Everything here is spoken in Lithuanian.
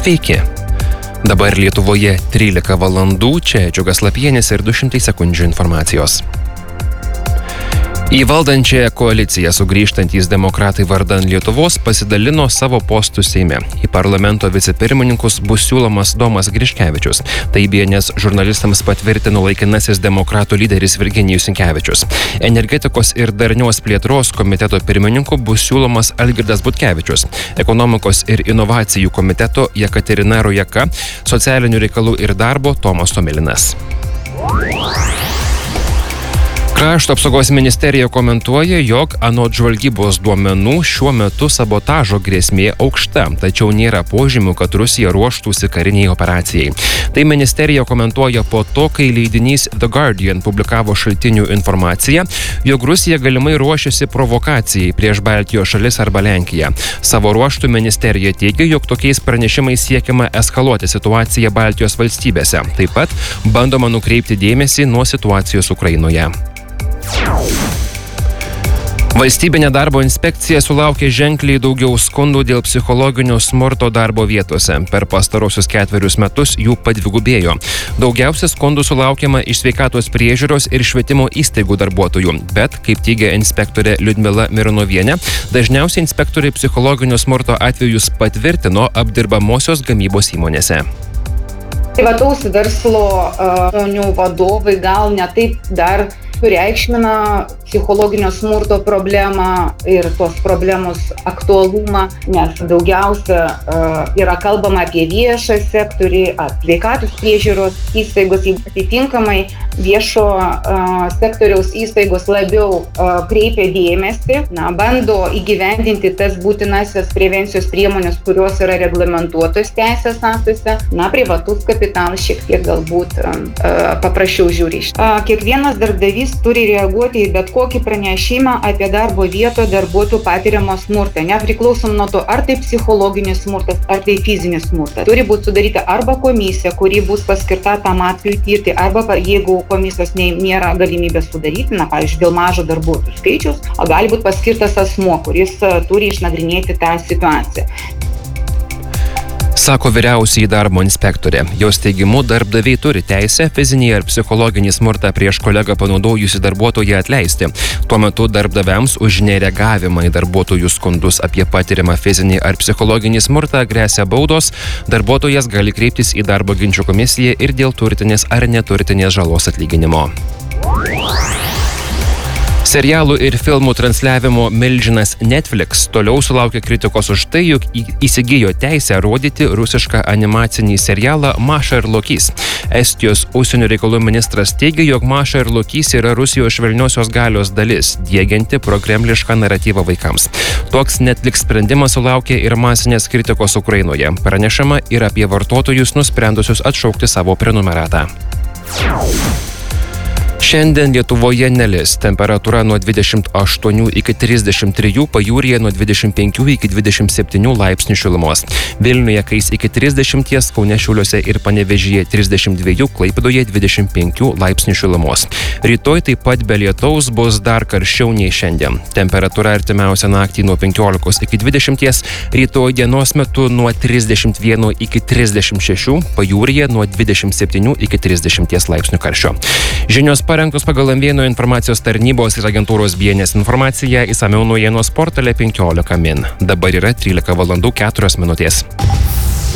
Sveiki. Dabar Lietuvoje 13 valandų, čia Džiugas Lapienis ir 200 sekundžių informacijos. Į valdančiąją koaliciją sugrįžtantys demokratai vardan Lietuvos pasidalino savo postus Seime. Į parlamento vicepirmininkus bus siūlomas Domas Griškevičius. Tai BNS žurnalistams patvirtino laikinasis demokratų lyderis Virginijus Sinkevičius. Energetikos ir darnios plėtros komiteto pirmininku bus siūlomas Algirdas Butkevičius. Ekonomikos ir inovacijų komiteto Jekaterina Rojaka, socialinių reikalų ir darbo Tomas Tomilinas. Krašto apsaugos ministerija komentuoja, jog anot žvalgybos duomenų šiuo metu sabotažo grėsmė aukšta, tačiau nėra požymių, kad Rusija ruoštųsi kariniai operacijai. Tai ministerija komentuoja po to, kai leidinys The Guardian publikavo šaltinių informaciją, jog Rusija galimai ruošiasi provokacijai prieš Baltijos šalis arba Lenkiją. Savo ruožtų ministerija teigia, jog tokiais pranešimais siekiama eskaluoti situaciją Baltijos valstybėse. Taip pat bandoma nukreipti dėmesį nuo situacijos Ukrainoje. Valstybinė darbo inspekcija sulaukė ženkliai daugiau skundų dėl psichologinio smurto darbo vietose. Per pastarosius 4 metus jų padvigubėjo. Daugiausia skundų sulaukiama iš sveikatos priežiūros ir švietimo įstaigų darbuotojų. Bet, kaip teigia inspektorė Liudmila Mironovienė, dažniausiai inspektoriai psichologinio smurto atvejus patvirtino apdirbamosios gamybos įmonėse. Privataus verslo vadovai gal ne taip dar sureikšmina psichologinio smurto problemą ir tos problemos aktualumą, nes daugiausia yra kalbama apie viešą sektorį, apie sveikatos priežiūros įstaigos, atitinkamai viešo sektoriaus įstaigos labiau kreipia dėmesį, bando įgyvendinti tas būtinasias prevencijos priemonės, kurios yra reglamentuotos teisės aktuose, privatus kapitalas šiek tiek galbūt paprasčiau žiūri. Kiekvienas darbdavys turi reaguoti į bet kokį pranešimą apie darbo vietoje darbuotojų patiriamą smurtą, nepriklausom nuo to, ar tai psichologinis smurtas, ar tai fizinis smurtas. Turi būti sudaryta arba komisija, kuri bus paskirta tam atveju tirti, arba jeigu komisijos nėra galimybės sudaryti, pavyzdžiui, dėl mažo darbuotojų skaičiaus, gali būti paskirtas asmuo, kuris turi išnagrinėti tą situaciją. Sako vyriausioji darbo inspektorė. Jos teigimu, darbdaviai turi teisę fizinį ar psichologinį smurtą prieš kolegą panaudojusi darbuotoją atleisti. Tuo metu darbdaviams už nereagavimą į darbuotojų skundus apie patiriamą fizinį ar psichologinį smurtą gresia baudos. Darbuotojas gali kreiptis į darbo ginčų komisiją ir dėl turtinės ar neturtinės žalos atlyginimo. Serialų ir filmų transliavimo milžinas Netflix toliau sulaukia kritikos už tai, jog įsigijo teisę rodyti rusišką animacinį serialą Maša ir Lokys. Estijos užsienio reikalų ministras teigia, jog Maša ir Lokys yra Rusijos švelniosios galios dalis, diegianti prokremlišką naratyvą vaikams. Toks Netflix sprendimas sulaukė ir masinės kritikos Ukrainoje. Pranešama ir apie vartotojus nusprendusius atšaukti savo prenumeratą. Šiandien Lietuvoje nelis. Temperatūra nuo 28 iki 33, pajūryje nuo 25 iki 27 laipsnių šilumos. Vilniuje kais iki 30, Kaune, Šiauliuose ir Panevėžyje 32, Klaipėdoje 25 laipsnių šilumos. Rytoj taip pat be lietaus bus dar karščiau nei šiandien. Temperatūra artimiausią naktį nuo 15 iki 20, rytoj dienos metu nuo 31 iki 36, pajūryje nuo 27 iki 30 laipsnių karščio. Žinios parengtos pagal Amvieno informacijos tarnybos ir agentūros BNS informaciją, išsamiau naujienos portale 15 min. Dabar yra 13 valandų 4 minutės.